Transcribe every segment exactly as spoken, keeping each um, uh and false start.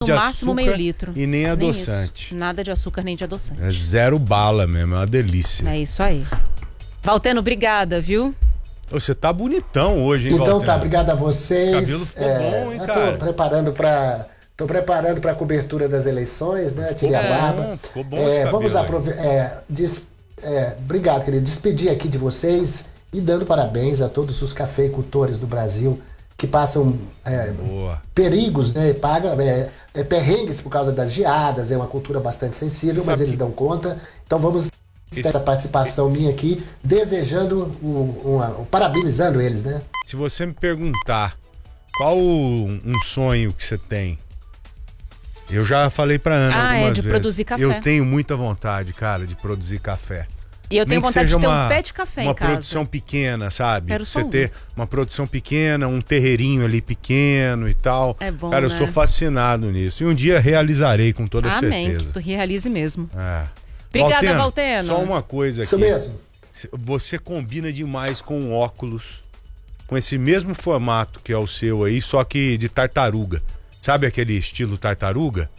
de máximo açúcar meio litro. E nem Nem adoçante. isso. Nada de açúcar nem de adoçante. É zero bala mesmo, é uma delícia. É isso aí. Valteno, obrigada, viu? Você tá bonitão hoje, hein, Então Valteno? tá, obrigado a vocês. O cabelo ficou bom, hein, eu cara? Tô preparando para tô preparando para a cobertura das eleições, né? Tirei a barba. Bom, ficou bom É, esse cabelo vamos aí. aproveitar. É, des- é, obrigado, querido. Despedir aqui de vocês e dando parabéns a todos os cafeicultores do Brasil que passam é, Boa. perigos, né? Pagam é, é, perrengues por causa das geadas. É uma cultura bastante sensível, Você mas sabe eles que- dão conta. Então vamos ter essa participação minha aqui, desejando, um, uma, parabenizando eles, né? Se você me perguntar qual um sonho que você tem, eu já falei pra Ana Ah, algumas é, de vezes. produzir café. Eu tenho muita vontade, cara, de produzir café. E eu tenho Nem que vontade de seja ter uma- um pé de café Uma em casa. produção pequena, sabe? Quero só Você um. ter uma produção pequena, um terreirinho ali pequeno e tal. É bom, Cara, eu né? sou fascinado nisso. E um dia realizarei com toda Amém, que certeza. tu realize mesmo. É. Obrigada, Valteno. Só uma coisa aqui. Isso mesmo. Você combina demais com um óculos, com esse mesmo formato que é o seu aí, só que de tartaruga. Sabe aquele estilo tartaruga?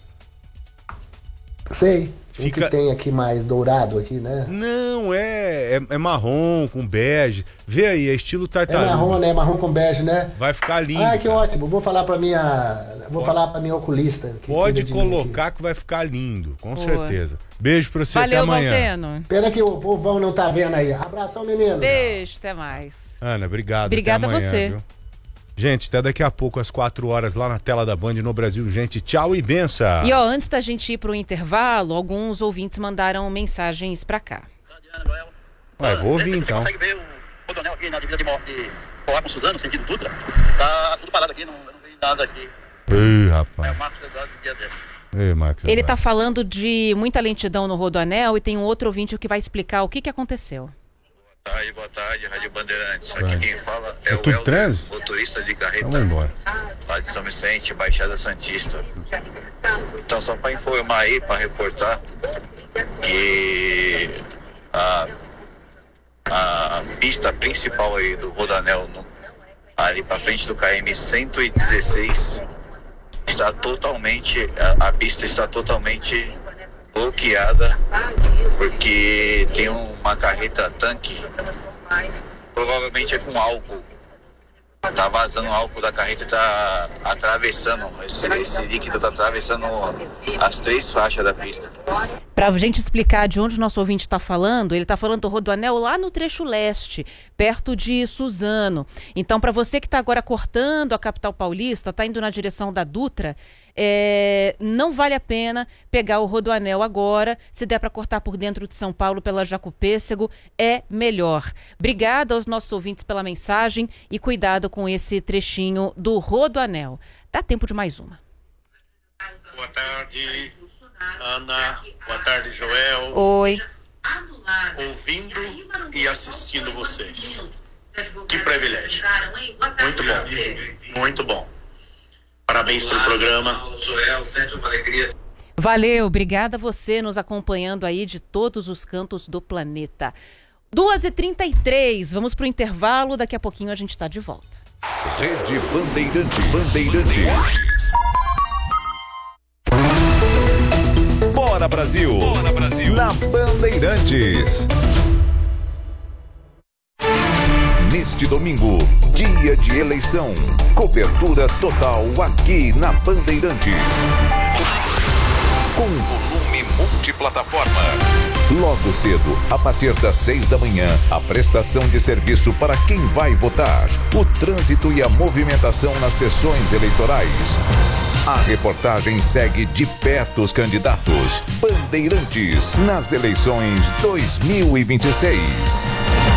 Sei. Fica- O que tem aqui mais dourado aqui, né? Não, é, é, é marrom com bege. Vê aí, é estilo É tartaruga. marrom, né? Marrom com bege, né? Vai ficar lindo. Ah, que cara. ótimo. Vou falar pra minha, vou falar para minha oculista. que Pode cuida de mim colocar que vai ficar lindo, com Boa. certeza. Beijo pra você, Valeu, até amanhã. Valteno. aqui. Pena que o povão não tá vendo aí. Abração, menino. Beijo, até mais. Ana, obrigado. Obrigada até a amanhã, você. viu? Gente, até daqui a pouco, às quatro horas, lá na tela da Band no Brasil. Gente, tchau e benção. E ó, antes da gente ir pro intervalo, alguns ouvintes mandaram mensagens pra cá. Ué, vou ouvir então. Você consegue ver o Rodonel aqui na divisa de Mo- de Poá com Suzano, sentido Dutra? Tá tudo parado aqui, não, não tem nada aqui. Ih, É rapaz. o Marcos Eduardo do dia dele. Ei, Marcos. Ele tá Eduardo. falando de muita lentidão no Rodoanel e tem um outro ouvinte que vai explicar o que que aconteceu. Boa tarde, boa tarde, Rádio Bandeirantes. Vai. Aqui quem fala é É o tudo Helder, trânsito? motorista de carreta, Vamos embora. lá de São Vicente, Baixada Santista. Então, só para informar aí, para reportar, que a, a pista principal aí do Rodoanel, no, ali para frente do K M cento e dezesseis, está totalmente, a, a pista está totalmente bloqueada, porque tem uma carreta tanque, provavelmente é com álcool. Tá vazando álcool da carreta e tá atravessando, esse, esse líquido tá atravessando as três faixas da pista. Pra gente explicar de onde o nosso ouvinte está falando, ele está falando do Rodoanel lá no trecho leste, perto de Suzano. Então, para você que está agora cortando a capital paulista, está indo na direção da Dutra, é, não vale a pena pegar o Rodoanel agora. Se der para cortar por dentro de São Paulo pela Jacopêssego, é melhor. Obrigada aos nossos ouvintes pela mensagem e cuidado com esse trechinho do Rodoanel. Dá tempo de mais uma. Boa tarde, Ana. Boa tarde, Joel. Oi. Ouvindo e assistindo vocês. Que privilégio. Muito bom. Muito bom. Parabéns pelo programa. Valeu, obrigada a você nos acompanhando aí de todos os cantos do planeta. duas e trinta e três, vamos pro intervalo, daqui a pouquinho a gente tá de volta. Rede Bandeirantes. Bandeirantes. Bora Brasil. Bora Brasil. Na Bandeirantes. Neste domingo, dia de eleição, cobertura total aqui na Bandeirantes. Com volume multiplataforma. Logo cedo, a partir das seis da manhã, a prestação de serviço para quem vai votar, o trânsito e a movimentação nas sessões eleitorais. A reportagem segue de perto os candidatos. Bandeirantes nas eleições dois mil e vinte e seis.